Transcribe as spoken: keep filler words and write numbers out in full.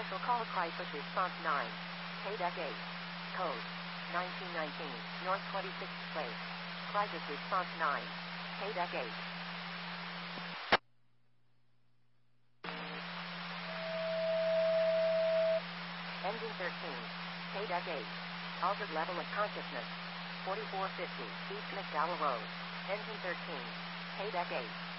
Special call Crisis Response nine. K-Deck eight. Code nineteen nineteen, North twenty-sixth Place. Crisis Response nine. K-Deck eight. Engine thirteen. K-Deck eight. Altered level of consciousness. forty-four fifty, East McDowell Road. Engine thirteen. K-Deck eight.